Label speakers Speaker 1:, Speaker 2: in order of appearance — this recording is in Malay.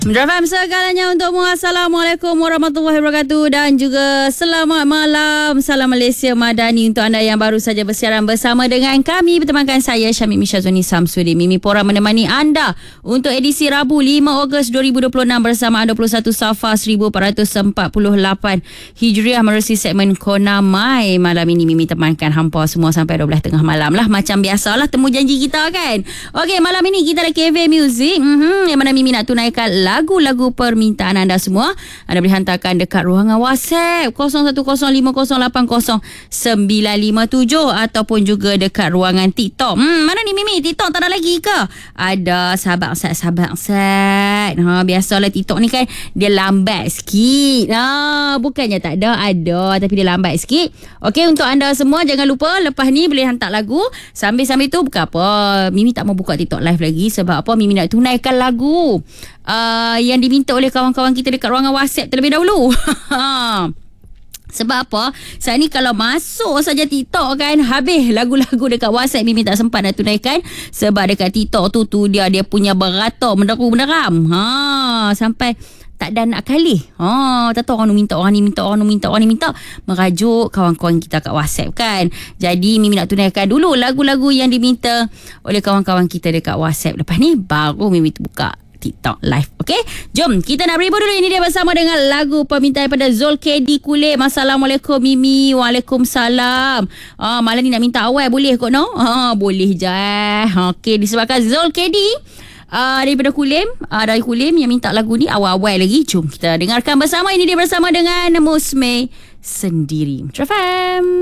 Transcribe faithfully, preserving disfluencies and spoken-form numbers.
Speaker 1: Faham segalanya untukmu. Assalamualaikum warahmatullahi wabarakatuh dan juga selamat malam. Salam Malaysia Madani untuk anda yang baru saja bersiaran bersama dengan kami. Bertemankan saya Syamik Misyazuni Samsudin. Mimi Pora menemani anda untuk edisi Rabu lima Ogos dua ribu dua puluh enam bersama dua puluh satu Safar seribu empat ratus empat puluh lapan Hijriah menerusi segmen Kona Mai. Malam ini Mimi temankan hampa semua sampai dua belas tengah malam lah. Macam biasalah temu janji kita kan. Okey, malam ini kita ada K V Music mm-hmm, yang mana Mimi nak tunaikan lagu-lagu permintaan anda semua. Anda boleh hantarkan dekat ruangan WhatsApp kosong satu kosong lima kosong lapan kosong sembilan lima tujuh ataupun juga dekat ruangan TikTok. Hmm, mana ni Mimi? TikTok tak ada lagi ke? Ada, sabar sat sabar sat. Ha, biasalah TikTok ni kan dia lambat sikit. Ha, bukannya tak ada, ada tapi dia lambat sikit. Okey, untuk anda semua jangan lupa lepas ni boleh hantar lagu. Sambil-sambil tu bukan apa, Mimi tak mau buka TikTok live lagi sebab apa? Mimi nak tunaikan lagu Uh, yang diminta oleh kawan-kawan kita dekat ruangan WhatsApp terlebih dahulu. Sebab apa? Saat ni kalau masuk saja TikTok kan, habis lagu-lagu dekat WhatsApp. Mimi tak sempat nak tunaikan sebab dekat TikTok tu tu dia dia punya beratok menderu-menderam. Ha, sampai tak ada nak kali. Ha, tak tahu orang ni minta, orang ni minta, orang ni minta, orang ni minta. Merajuk kawan-kawan kita kat WhatsApp kan. Jadi Mimi nak tunaikan dulu lagu-lagu yang diminta oleh kawan-kawan kita dekat WhatsApp. Lepas ni baru Mimi buka TikTok live. Okey, jom kita nak beribu dulu. Ini dia bersama dengan lagu permintaan daripada Zulkedi Kulim. Assalamualaikum Mimi. Waalaikumsalam. Ah, malam ni nak minta awal boleh kot no? Ah, boleh je. Okey, disebabkan Zulkedi Uh, daripada Kulim, uh, dari Kulim yang minta lagu ni awal-awal lagi. Jom kita dengarkan bersama. Ini dia bersama dengan Musme Sendiri. Trafam.